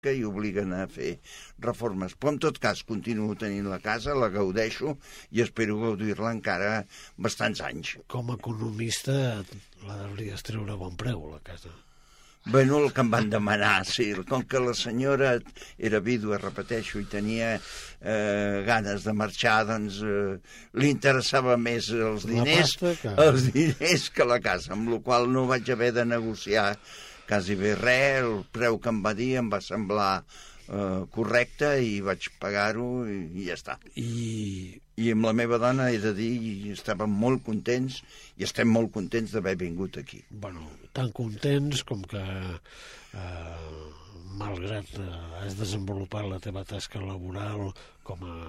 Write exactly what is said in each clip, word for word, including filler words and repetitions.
que hi obliguen a fer reformes. Però en tot cas continuo tenint la casa, la gaudeixo i espero gaudir-la encara bastants anys. Com a economista la devries treure a bon preu, la casa. Bueno, el que em van demanar, sí. Com que la senyora era vídua, repeteixo, i tenia eh, ganes de marxar, doncs eh, li interessava més els diners, que... els diners que la casa, amb la qual no vaig haver de negociar quasi bé res. El preu que em va dir em va semblar eh, correcte i vaig pagar-ho i, i ja està. I... I amb la meva dona, he de dir, estàvem molt contents i estem molt contents d'haver vingut aquí. Bueno, tan contents com que, eh, malgrat eh, has desenvolupat la teva tasca laboral com a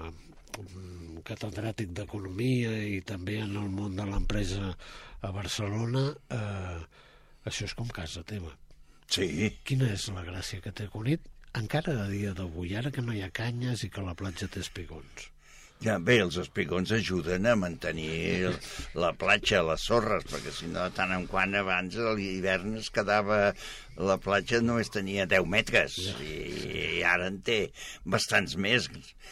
um, catedràtic d'Economia i també en el món de l'empresa a Barcelona, eh, això és com casa teva. Sí. Quina és la gràcia que té Cunit, encara a dia d'avui, ara que no hi ha canyes i que la platja té espigons? Ja, bé, els espigons ajuden a mantenir la platja, les sorres, perquè si no, de tant en quant abans a l'hivern es quedava... La platja només tenia deu metres i ara en té bastants més.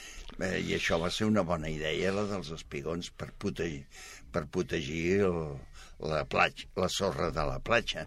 I això va ser una bona idea, la dels espigons, per protegir, per protegir el, la, platja, la sorra de la platja.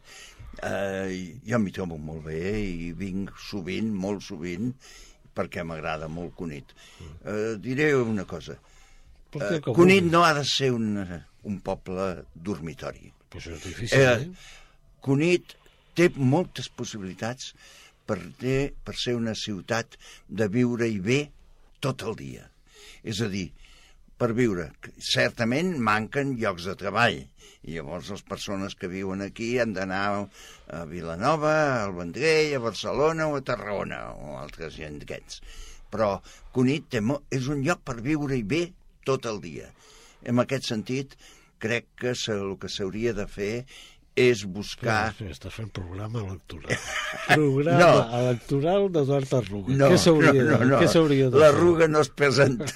Eh, jo m'hi trobo molt bé i vinc sovint, molt sovint, perquè m'agrada molt Cunit. Eh, diré una cosa. Eh, Cunit no ha de ser un, un poble dormitori. Però això és difícil, eh? eh? Cunit té moltes possibilitats per, ter, per ser una ciutat de viure-hi bé tot el dia. És a dir, per viure. Certament manquen llocs de treball i llavors les persones que viuen aquí han d'anar a Vilanova, al Vendrell, a Barcelona o a Tarragona o altres gent d'aquests. Però Cunit té, és un lloc per viure-hi bé tot el dia. En aquest sentit, crec que el que s'hauria de fer és buscar... Però, estàs fent programa electoral. Programa no. electoral d'Eduard Arruga. No, què s'hauria no, no, de, no. de L'Arruga no es presenta.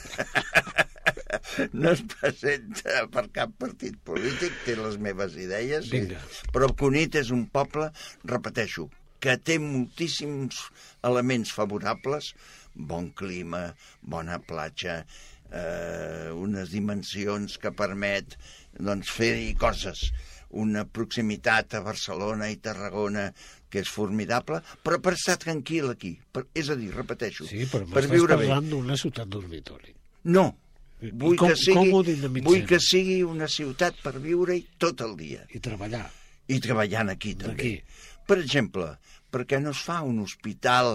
No es presenta per cap partit polític, té les meves idees. Vinga. Però Cunit és un poble, repeteixo, que té moltíssims elements favorables, bon clima, bona platja, eh, unes dimensions que permet doncs, fer-hi coses, una proximitat a Barcelona i Tarragona que és formidable, però per estar tranquil aquí. Per, és a dir, repeteixo, sí, però per viure bé. Sí, però m'estàs parlant d'una ciutat dormitori. No. Vull, com, que sigui, com vull que sigui una ciutat per viure-hi tot el dia. I treballar. I treballant aquí, també. Per exemple, per què no es fa un hospital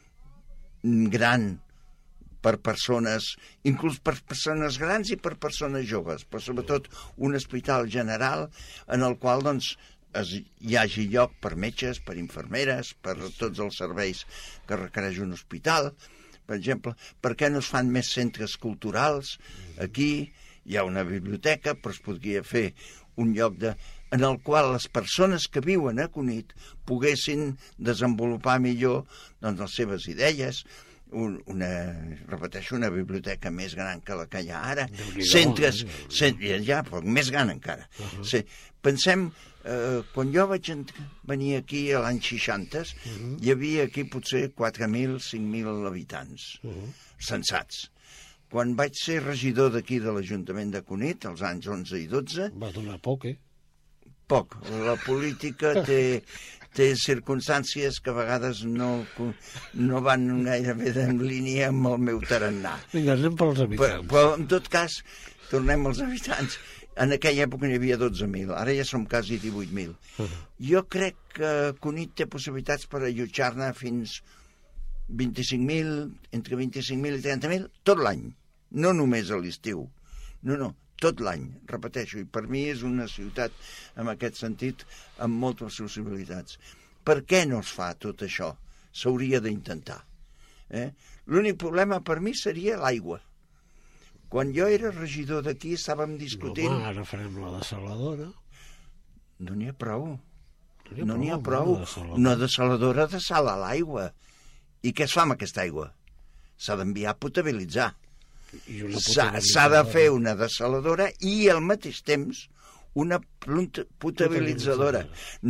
gran per persones, inclús per persones grans i per persones joves, però sobretot un hospital general en el qual doncs, es, hi hagi lloc per metges, per infermeres, per tots els serveis que requereix un hospital. Per exemple, per què no es fan més centres culturals? Aquí hi ha una biblioteca, però es podria fer un lloc de, en el qual les persones que viuen a Cunit poguessin desenvolupar millor doncs, les seves idees. Un, una, repeteixo, una biblioteca més gran que la que hi ha ara. Centres, cent, ja, però més gran encara. Uh-huh. Sí, pensem, eh, quan jo vaig venir aquí a l'any seixanta, uh-huh. hi havia aquí potser quatre mil, cinc mil habitants uh-huh. censats. Quan vaig ser regidor d'aquí de l'Ajuntament de Cunit, als anys onze i dotze... Va donar poc, eh? Poc. La política té... té circumstàncies que a vegades no, no van gairebé en línia amb el meu tarannà. Vinga, anem pels habitants. Però, però en tot cas, tornem als habitants. En aquella època n'hi havia dotze mil, ara ja som quasi divuit mil. Uh-huh. Jo crec que Cunit té possibilitats per allotjar-ne fins vint-i-cinc mil, entre vint-i-cinc mil i trenta mil, tot l'any, no només a l'estiu. No, no, tot l'any, repeteixo, i per mi és una ciutat, en aquest sentit, amb moltes possibilitats. Per què no es fa tot això? S'hauria d'intentar. Eh? L'únic problema per mi seria l'aigua. Quan jo era regidor d'aquí estàvem discutint... No, home, ara farem la dessaladora. No n'hi ha prou. No n'hi ha prou. Una dessaladora dessala l'aigua. I què es fa amb aquesta aigua? S'ha d'enviar a potabilitzar. S'ha de fer una dessaladora i al mateix temps una potabilitzadora.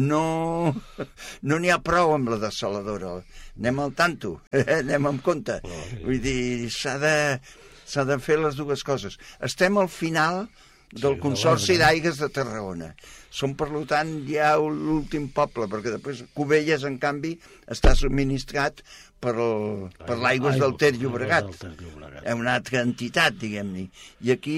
No no n'hi ha prou amb la dessaladora. Anem al tanto, anem amb compte. Vull dir, s'ha de, s'ha de fer les dues coses. Estem al final del sí, Consorci d'Aigües de Tarragona. Som, per tant, ja l'últim poble, perquè després Cubelles, en canvi, està subministrat per, el, per l'Aigües del Ter Llobregat. És una altra entitat, diguem-ne. I aquí,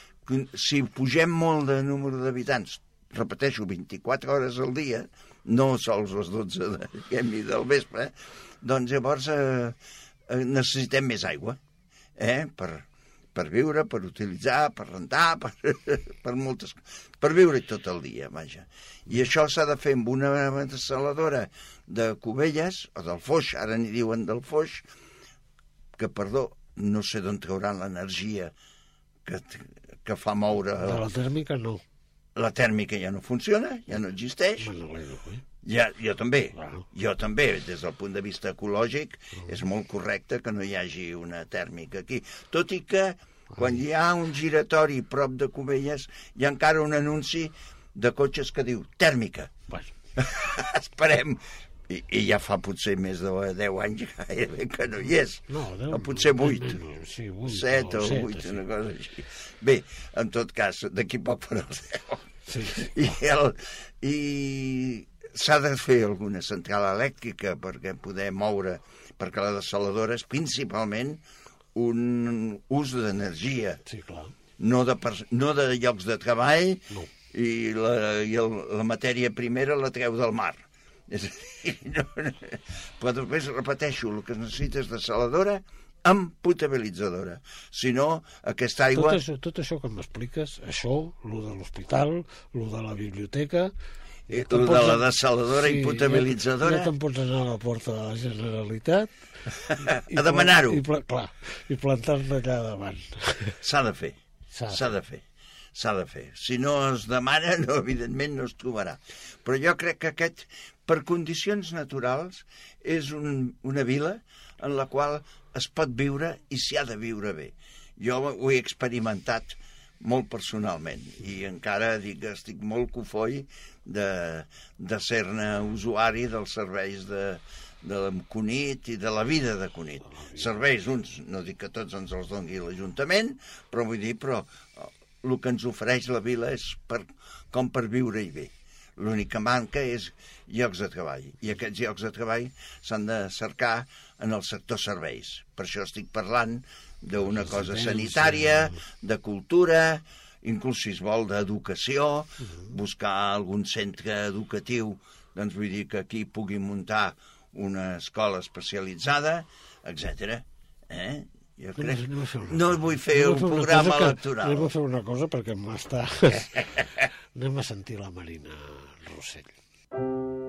si pugem molt de número d'habitants, repeteixo, vint-i-quatre hores al dia, no sols les dotze de, diguem-ne, del vespre, doncs llavors eh, necessitem més aigua, eh, per... per viure, per utilitzar, per rentar, per, per moltes per viure tot el dia, vaja. I això s'ha de fer amb una dessaladora de Cubelles, o del Foix, ara n'hi diuen del Foix, que, perdó, no sé d'on trauran l'energia que, que fa moure... De la tèrmica, no. La tèrmica ja no funciona, ja no existeix. Me n'alegro, eh? Ja, jo també, Wow. jo també, des del punt de vista ecològic, uh. és molt correcte que no hi hagi una tèrmica aquí. Tot i que, quan hi ha un giratori prop de Cubelles, hi ha encara un anunci de cotxes que diu tèrmica. Bueno. Esperem. I, I ja fa potser més de deu anys que no hi és. No, deu, o potser vuit. Sí, vuit. set o set, vuit, sí. una cosa així. Bé, en tot cas, d'aquí poc per als deu. Sí, sí. I el... I... s'ha de fer alguna central elèctrica perquè poder moure, perquè la dessaladora és principalment un ús d'energia, Sí, clar. no de, no de llocs de treball, No. i, la, i el, la matèria primera la treu del mar. És a dir, no, no. Però després, repeteixo, el que necessites és dessaladora amb potabilitzadora. Si no, aquesta aigua... Tot això, tot això que m'expliques, això, lo de l'hospital, lo de la biblioteca... I el de la dessaladora sí, i potabilitzadora... Ja, ja te'n pots anar a la porta de la Generalitat... I, a demanar-ho. I, clar, i plantar-te allà davant. S'ha de fer, s'ha de fer, s'ha de fer. Si no es demana, no, evidentment no es trobarà. Però jo crec que aquest, per condicions naturals, és un, una vila en la qual es pot viure i s'hi ha de viure bé. Jo ho he experimentat molt personalment i encara dic que estic molt cofoi de, de ser-ne usuari dels serveis de, de Cunit i de la vida de Cunit. Serveis, uns, no dic que tots ens els doni l'Ajuntament, però vull dir, però el que ens ofereix la vila és per, com per viure-hi bé. L'únic que manca és llocs de treball, i aquests llocs de treball s'han de cercar en el sector serveis. Per això estic parlant d'una cosa sanitària, de cultura, inclús si es vol d'educació, buscar algun centre educatiu, doncs vull dir que aquí pugui muntar una escola especialitzada, etcètera. Eh? Jo crec... No vull fer un programa electoral. Anem a fer una cosa perquè m'està... Anem a sentir la Marina Rossell.